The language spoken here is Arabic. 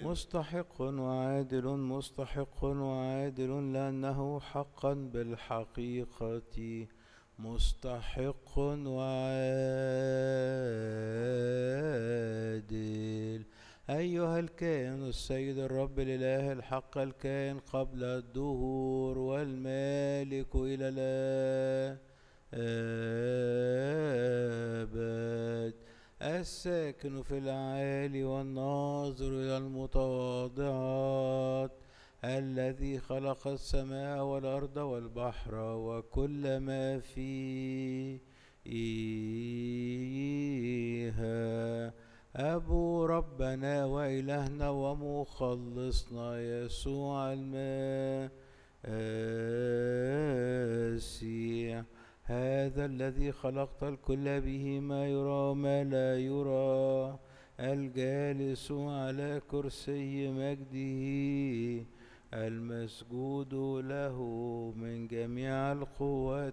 مستحق وعادل مستحق وعادل لأنه حقا بالحقيقة مستحق وعادل. أيها الكائن السيد الرب الإله الحق الكائن قبل الدهور والمالك إلى الآباد الساكن في الأعالي والناظر إلى المتواضعات الذي خلق السماء والأرض والبحر وكل ما فيها أبو ربنا وإلهنا ومخلصنا يسوع المسيح هذا الذي خلقت الكل به ما يرى وما لا يرى الجالس على كرسي مجده المسجود له من جميع القوات